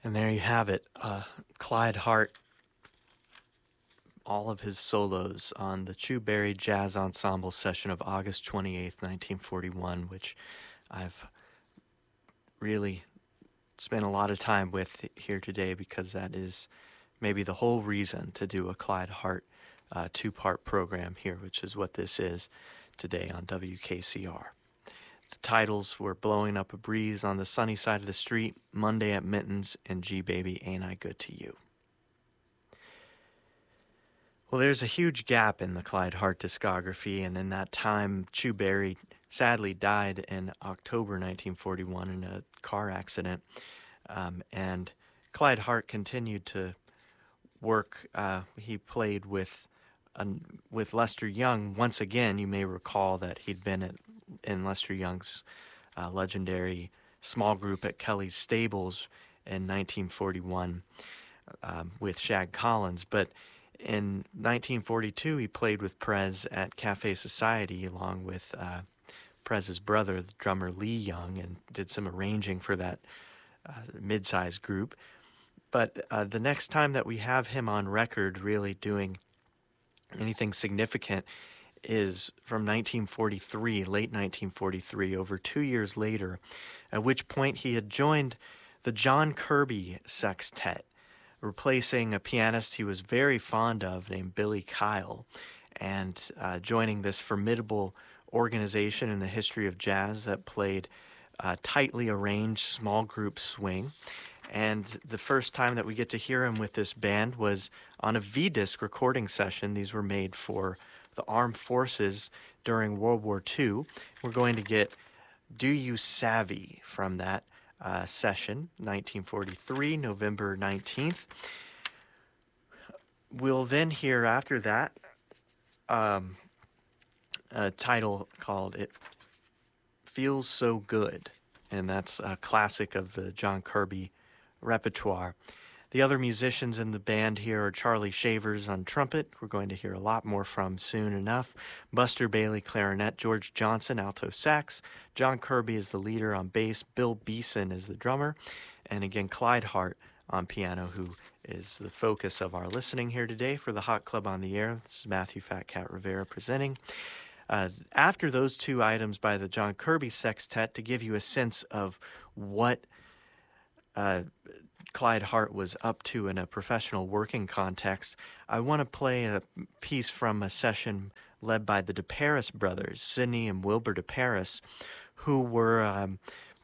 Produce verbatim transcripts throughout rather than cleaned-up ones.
And there you have it, uh, Clyde Hart, all of his solos on the Chu Berry Jazz Ensemble session of August twenty-eighth, nineteen forty-one, which I've really spent a lot of time with here today because that is maybe the whole reason to do a Clyde Hart uh, two-part program here, which is what this is today on W K C R. The titles were Blowing Up a Breeze on the Sunny Side of the Street, Monday at Mittens, and G Baby, Ain't I Good to You. Well, there's a huge gap in the Clyde Hart discography, and in that time, Chu Berry sadly died in October nineteen forty-one in a car accident, um, and Clyde Hart continued to work. Uh, he played with uh, with Lester Young. Once again, you may recall that he'd been at, in Lester Young's uh, legendary small group at Kelly's Stables in nineteen forty-one um, with Shag Collins, but in nineteen forty-two, he played with Prez at Cafe Society along with uh, Prez's brother, the drummer Lee Young, and did some arranging for that uh, mid-sized group. But uh, the next time that we have him on record really doing anything significant is from nineteen forty-three, late nineteen forty-three, over two years later, at which point he had joined the John Kirby Sextet, replacing a pianist he was very fond of named Billy Kyle, and uh, joining this formidable organization in the history of jazz that played uh, tightly arranged small group swing. And the first time that we get to hear him with this band was on a V-disc recording session. These were made for the armed forces during World War Two. We're going to get Do You Savvy from that Uh, session, nineteen forty-three, November nineteenth. We'll then hear after that um, a title called It Feels So Good, and that's a classic of the John Kirby repertoire. The other musicians in the band here are Charlie Shavers on trumpet, we're going to hear a lot more from soon enough, Buster Bailey clarinet, George Johnson alto sax, John Kirby is the leader on bass, Bill Beeson is the drummer, and again Clyde Hart on piano, who is the focus of our listening here today for the Hot Club on the Air. This is Matthew Fat Cat Rivera presenting. Uh, after those two items by the John Kirby Sextet, to give you a sense of what uh, Clyde Hart was up to in a professional working context, I want to play a piece from a session led by the DeParis brothers, Sidney and Wilbur DeParis, who were um,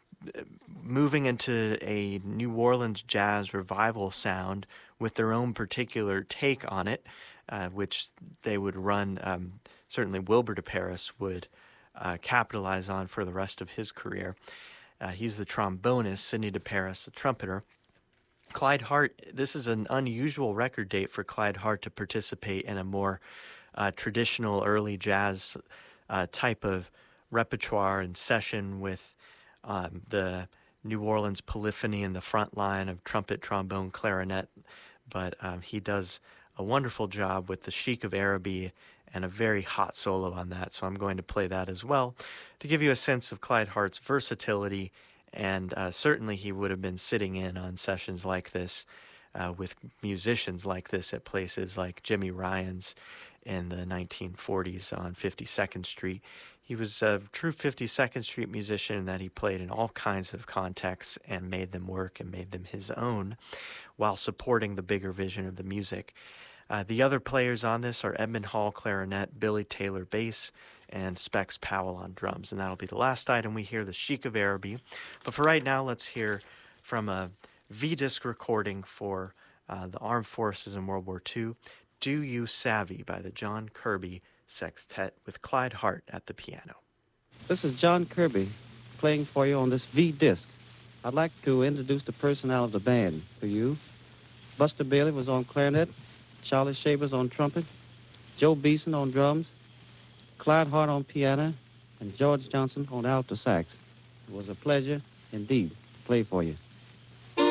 moving into a New Orleans jazz revival sound with their own particular take on it, uh, which they would run, um, certainly Wilbur DeParis would uh, capitalize on for the rest of his career. Uh, he's the trombonist, Sidney DeParis, the trumpeter. Clyde Hart, this is an unusual record date for Clyde Hart to participate in a more uh, traditional early jazz uh, type of repertoire and session with um, the New Orleans polyphony in the front line of trumpet, trombone, clarinet. But um, he does a wonderful job with the Sheik of Araby and a very hot solo on that. So I'm going to play that as well to give you a sense of Clyde Hart's versatility. And uh, certainly he would have been sitting in on sessions like this uh, with musicians like this at places like Jimmy Ryan's in the nineteen forties on fifty-second Street. He was a true fifty-second Street musician in that he played in all kinds of contexts and made them work and made them his own while supporting the bigger vision of the music. Uh, the other players on this are Edmund Hall clarinet, Billy Taylor bass, and Specs Powell on drums. And that'll be the last item we hear, the Sheik of Araby. But for right now, let's hear from a V-disc recording for uh, the Armed Forces in World War Two, Do You Savvy by the John Kirby Sextet with Clyde Hart at the piano. This is John Kirby playing for you on this V-disc. I'd like to introduce the personnel of the band to you. Buster Bailey was on clarinet, Charlie Shavers on trumpet, Joe Beeson on drums, Clyde Hart on piano, and George Johnson on alto sax. It was a pleasure indeed to play for you.